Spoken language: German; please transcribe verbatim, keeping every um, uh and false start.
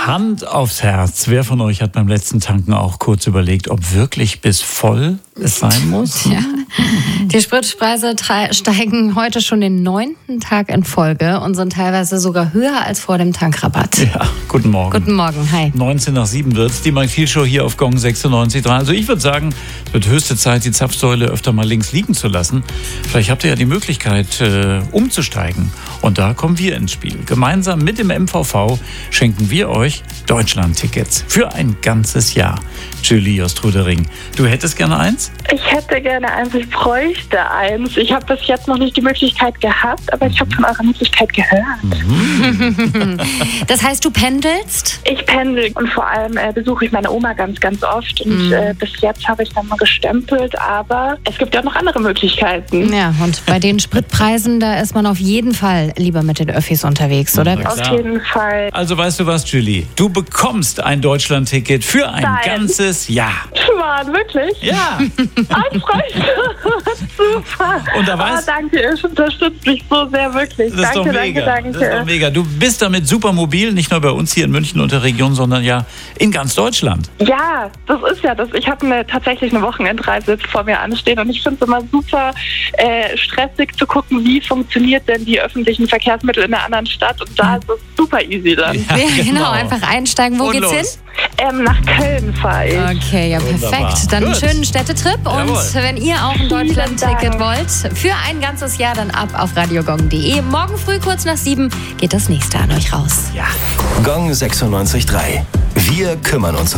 Hand aufs Herz. Wer von euch hat beim letzten Tanken auch kurz überlegt, ob wirklich bis voll es sein muss? Ja. Die Spritpreise tra- steigen heute schon den neunten Tag in Folge und sind teilweise sogar höher als vor dem Tankrabatt. Ja, guten Morgen. Guten Morgen, hi. neunzehn nach sieben wird's. Die Magfil-Show hier auf Gong sechsundneunzig Komma drei. Also ich würde sagen, es wird höchste Zeit, die Zapfsäule öfter mal links liegen zu lassen. Vielleicht habt ihr ja die Möglichkeit, äh, umzusteigen. Und da kommen wir ins Spiel. Gemeinsam mit dem M V V schenken wir euch Deutschland-Tickets für ein ganzes Jahr. Julie aus Trudering, du hättest gerne eins? Ich hätte gerne eins, ich bräuchte eins. Ich habe bis jetzt noch nicht die Möglichkeit gehabt, aber ich habe von eurer Möglichkeit gehört. Mhm. Das heißt, du pendelst? Ich pendel und vor allem äh, besuche ich meine Oma ganz, ganz oft. Und Mhm. äh, bis jetzt habe ich dann mal gestempelt, aber es gibt ja auch noch andere Möglichkeiten. Ja, und bei den Spritpreisen, da ist man auf jeden Fall lieber mit den Öffis unterwegs, oder? Ja, Auf klar. jeden Fall. Also weißt du was, Julie? Du bekommst ein Deutschland-Ticket für ein Nein. ganzes Jahr. Mann, wirklich? Ja. Ah, ich freue mich. Super. Und da Ah, weißt- danke, ihr unterstützt mich so sehr, wirklich. Das ist danke, doch mega. danke, Das ist doch danke. mega. Du bist damit super mobil, nicht nur bei uns hier in München und der Region, sondern ja in ganz Deutschland. Ja, das ist ja das. Ich habe eine, tatsächlich eine Wochenendreise jetzt vor mir anstehen und ich finde es immer super äh, stressig zu gucken, wie funktioniert denn die öffentlichen Verkehrsmittel in einer anderen Stadt und da ist es super easy dann. Ja, Ja, genau, einfach einsteigen. Wo Und geht's los. hin? Ähm, nach Köln fahre ich. Okay, ja, Wunderbar. perfekt. Dann einen Gut. schönen Städtetrip. Und Jawohl. wenn ihr auch ein Vielen Deutschland-Ticket Dank. wollt, für ein ganzes Jahr, dann ab auf radiogong punkt de. Morgen früh kurz nach sieben geht das nächste an euch raus. Ja. Gong sechsundneunzig Komma drei. Wir kümmern uns um